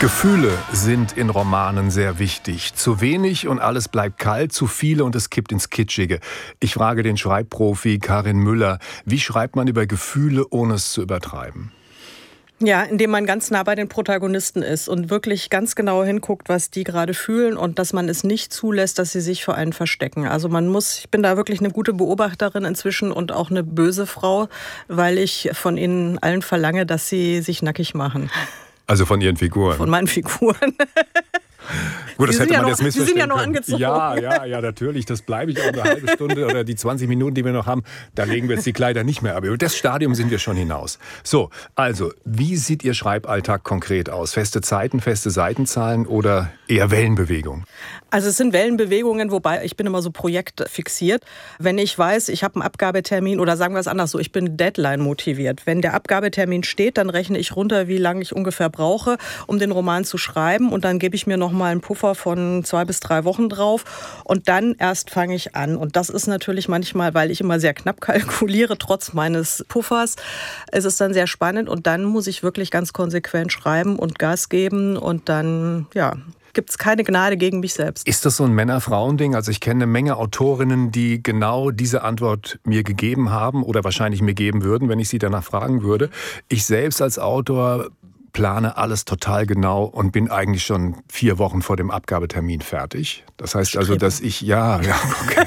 Gefühle sind in Romanen sehr wichtig. Zu wenig und alles bleibt kalt, zu viele und es kippt ins Kitschige. Ich frage den Schreibprofi Karin Müller, wie schreibt man über Gefühle, ohne es zu übertreiben? Ja, indem man ganz nah bei den Protagonisten ist und wirklich ganz genau hinguckt, was die gerade fühlen und dass man es nicht zulässt, dass sie sich vor einen verstecken. Also ich bin da wirklich eine gute Beobachterin inzwischen und auch eine böse Frau, weil ich von ihnen allen verlange, dass sie sich nackig machen. Also von Ihren Figuren? Von meinen Figuren. Gut, das hätte man jetzt missverstehen Sie sind ja noch können. angezogen. Ja, natürlich. Das bleibe ich auch eine halbe Stunde oder die 20 Minuten, die wir noch haben. Da legen wir jetzt die Kleider nicht mehr. Aber über das Stadium sind wir schon hinaus. So, also, wie sieht Ihr Schreiballtag konkret aus? Feste Zeiten, feste Seitenzahlen oder eher Wellenbewegung? Also es sind Wellenbewegungen, wobei ich bin immer so projektfixiert. Wenn ich weiß, ich habe einen Abgabetermin oder sagen wir es anders so, ich bin Deadline motiviert. Wenn der Abgabetermin steht, dann rechne ich runter, wie lange ich ungefähr brauche, um den Roman zu schreiben. Und dann gebe ich mir noch mal einen Puffer von 2 bis 3 Wochen drauf. Und dann erst fange ich an. Und das ist natürlich manchmal, weil ich immer sehr knapp kalkuliere, trotz meines Puffers, ist es dann sehr spannend. Und dann muss ich wirklich ganz konsequent schreiben und Gas geben. Und dann, gibt es keine Gnade gegen mich selbst. Ist das so ein Männer-Frauen-Ding? Also ich kenne eine Menge Autorinnen, die genau diese Antwort mir gegeben haben oder wahrscheinlich mir geben würden, wenn ich sie danach fragen würde. Ich selbst als Autor plane alles total genau und bin eigentlich schon 4 Wochen vor dem Abgabetermin fertig. Das heißt also, dass ich, okay.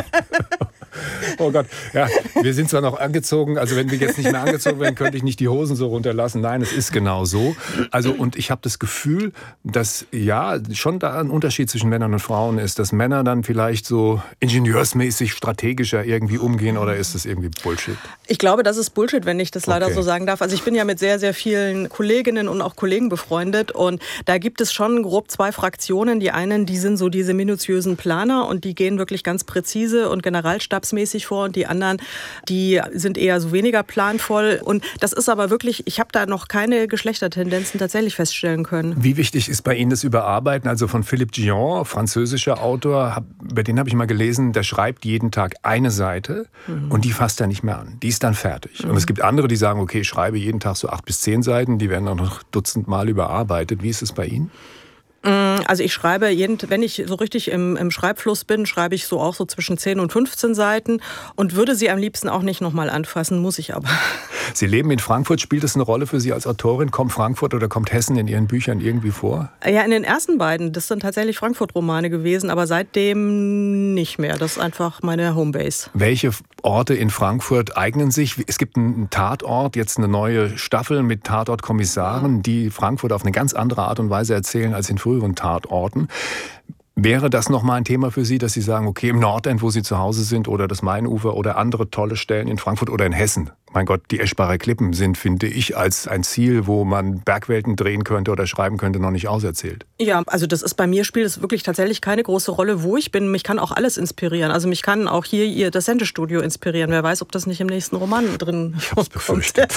Oh Gott, ja, wir sind zwar noch angezogen, also wenn wir jetzt nicht mehr angezogen wären, könnte ich nicht die Hosen so runterlassen. Nein, es ist genau so. Also und ich habe das Gefühl, dass schon da ein Unterschied zwischen Männern und Frauen ist, dass Männer dann vielleicht so ingenieursmäßig strategischer irgendwie umgehen oder ist das irgendwie Bullshit? Ich glaube, das ist Bullshit, wenn ich das leider so sagen darf. Also ich bin ja mit sehr, sehr vielen Kolleginnen und auch Kollegen befreundet und da gibt es schon grob 2 Fraktionen. Die einen, die sind so diese minutiösen Planer und die gehen wirklich ganz präzise und generalstabsmäßig vor und die anderen, die sind eher so weniger planvoll. Und das ist aber wirklich, ich habe da noch keine Geschlechtertendenzen tatsächlich feststellen können. Wie wichtig ist bei Ihnen das Überarbeiten? Also von Philippe Gillon, französischer Autor, bei dem habe ich mal gelesen, der schreibt jeden Tag eine Seite und die fasst er nicht mehr an. Die ist dann fertig. Und es gibt andere, die sagen, okay, ich schreibe jeden Tag so 8 bis 10 Seiten, die werden dann noch dutzendmal überarbeitet. Wie ist es bei Ihnen? Also ich schreibe, wenn ich so richtig im Schreibfluss bin, schreibe ich so auch so zwischen 10 und 15 Seiten und würde sie am liebsten auch nicht nochmal anfassen, muss ich aber. Sie leben in Frankfurt. Spielt das eine Rolle für Sie als Autorin? Kommt Frankfurt oder kommt Hessen in Ihren Büchern irgendwie vor? Ja, in den ersten beiden. Das sind tatsächlich Frankfurt-Romane gewesen, aber seitdem nicht mehr. Das ist einfach meine Homebase. Welche Orte in Frankfurt eignen sich? Es gibt einen Tatort, jetzt eine neue Staffel mit Tatortkommissaren, die Frankfurt auf eine ganz andere Art und Weise erzählen als in früheren Tatorten. Wäre das nochmal ein Thema für Sie, dass Sie sagen, okay, im Nordend, wo Sie zu Hause sind, oder das Mainufer oder andere tolle Stellen in Frankfurt oder in Hessen? Mein Gott, die Eschbacher Klippen sind, finde ich, als ein Ziel, wo man Bergwelten drehen könnte oder schreiben könnte, noch nicht auserzählt. Ja, also das ist bei mir, spielt es wirklich tatsächlich keine große Rolle, wo ich bin. Mich kann auch alles inspirieren. Also mich kann auch hier das Sendestudio inspirieren. Wer weiß, ob das nicht im nächsten Roman drin Ich hab's befürchtet.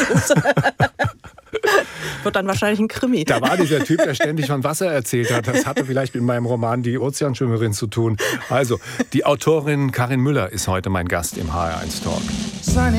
Wird dann wahrscheinlich ein Krimi. Da war dieser Typ, der ständig von Wasser erzählt hat. Das hatte vielleicht mit meinem Roman Die Ozeanschwimmerin zu tun. Also, die Autorin Karin Müller ist heute mein Gast im HR1 Talk.